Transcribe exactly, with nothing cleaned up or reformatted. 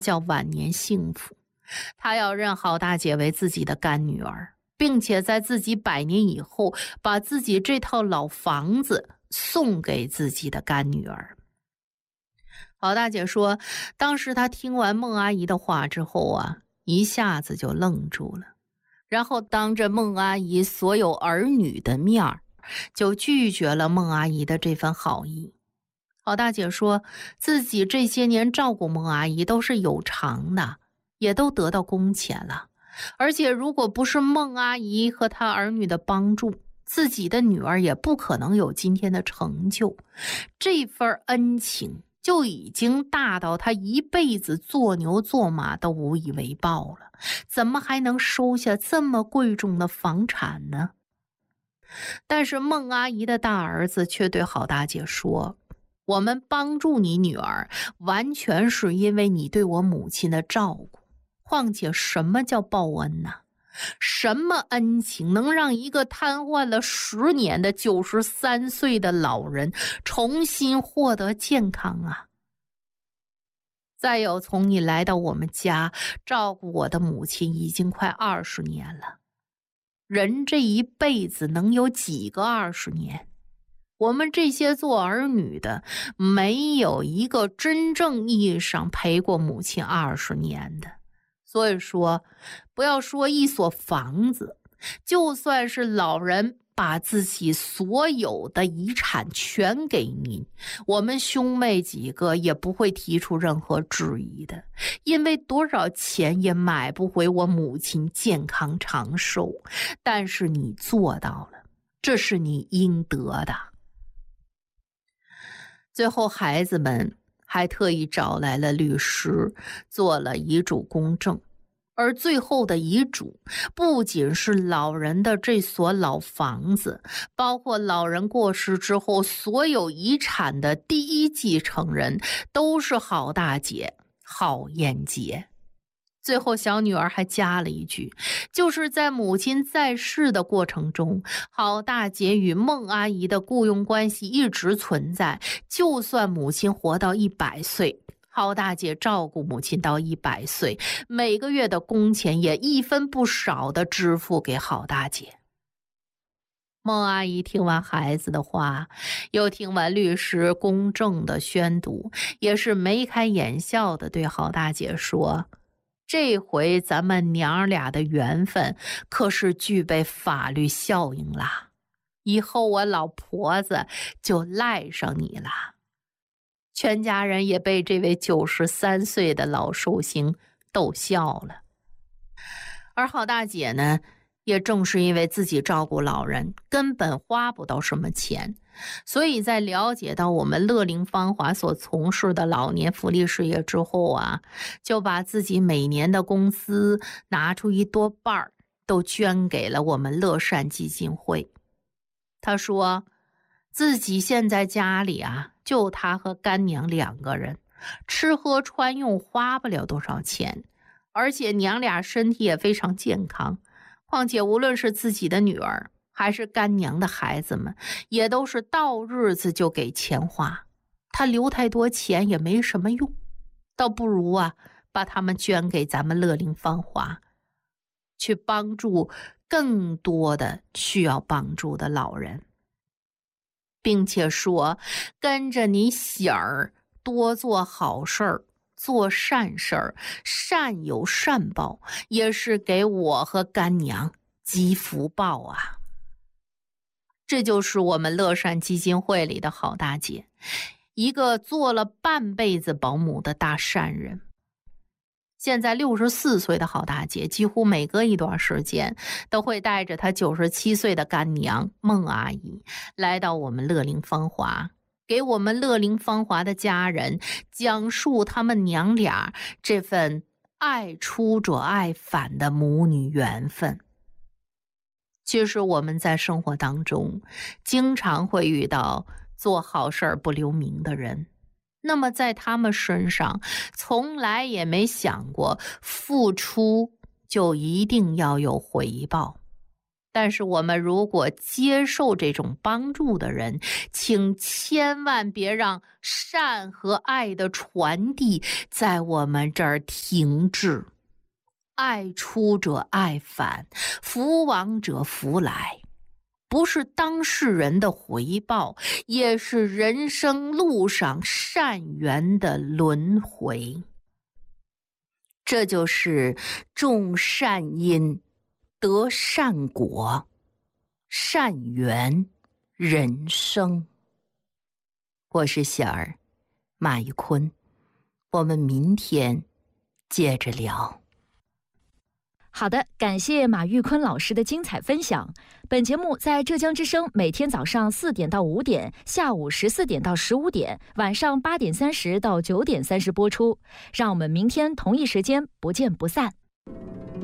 叫晚年幸福。他要认郝大姐为自己的干女儿，并且在自己百年以后，把自己这套老房子送给自己的干女儿。郝大姐说，当时她听完孟阿姨的话之后啊，一下子就愣住了，然后当着孟阿姨所有儿女的面儿，就拒绝了孟阿姨的这份好意。郝大姐说，自己这些年照顾孟阿姨都是有偿的，也都得到工钱了，而且如果不是孟阿姨和她儿女的帮助，自己的女儿也不可能有今天的成就。这份恩情就已经大到她一辈子做牛做马都无以为报了，怎么还能收下这么贵重的房产呢？但是孟阿姨的大儿子却对郝大姐说，我们帮助你女儿完全是因为你对我母亲的照顾，况且什么叫报恩呢？什么恩情能让一个瘫痪了十年的九十三岁的老人重新获得健康啊？再有，从你来到我们家照顾我的母亲已经快二十年了，人这一辈子能有几个二十年？我们这些做儿女的，没有一个真正意义上陪过母亲二十年的。所以说，不要说一所房子，就算是老人把自己所有的遗产全给您，我们兄妹几个也不会提出任何质疑的，因为多少钱也买不回我母亲健康长寿。但是你做到了，这是你应得的。最后孩子们还特意找来了律师，做了遗嘱公证。而最后的遗嘱不仅是老人的这所老房子，包括老人过世之后所有遗产的第一继承人都是郝大姐郝艳杰。最后小女儿还加了一句，就是在母亲在世的过程中，郝大姐与孟阿姨的雇佣关系一直存在，就算母亲活到一百岁，郝大姐照顾母亲到一百岁，每个月的工钱也一分不少的支付给郝大姐。孟阿姨听完孩子的话，又听完律师公正的宣读，也是眉开眼笑的对郝大姐说，这回咱们娘俩的缘分可是具备法律效应啦，以后我老婆子就赖上你了。全家人也被这位九十三岁的老寿星逗笑了。而郝大姐呢，也正是因为自己照顾老人，根本花不到什么钱，所以在了解到我们乐龄芳华所从事的老年福利事业之后啊，就把自己每年的工资拿出一多半都捐给了我们乐善基金会。她说自己现在家里啊，就她和干娘两个人，吃喝穿用花不了多少钱，而且娘俩身体也非常健康，况且无论是自己的女儿还是干娘的孩子们，也都是到日子就给钱花，她留太多钱也没什么用，倒不如啊把他们捐给咱们乐龄芳华，去帮助更多的需要帮助的老人，并且说跟着你喜儿多做好事儿，做善事儿，善有善报，也是给我和干娘积福报啊。这就是我们乐善基金会里的郝大姐，一个做了半辈子保姆的大善人。现在六十四岁的郝大姐，几乎每隔一段时间都会带着她九十七岁的干娘孟阿姨来到我们乐龄芳华，给我们乐龄芳华的家人讲述他们娘俩这份爱出者爱返的母女缘分。其实我们在生活当中经常会遇到做好事儿不留名的人，那么在他们身上从来也没想过付出就一定要有回报。 但是我们如果接受这种帮助的人，请千万别让善和爱的传递在我们这儿停滞。爱出者爱返，福往者福来，不是当事人的回报，也是人生路上善缘的轮回。这就是种善因得善果，善缘人生。我是小儿马玉坤，我们明天接着聊。 好的，感谢马玉坤老师的精彩分享。本节目在浙江之声每天早上四点到五点，下午十四点到十五点，晚上八点三十到九点三十播出。让我们明天同一时间不见不散。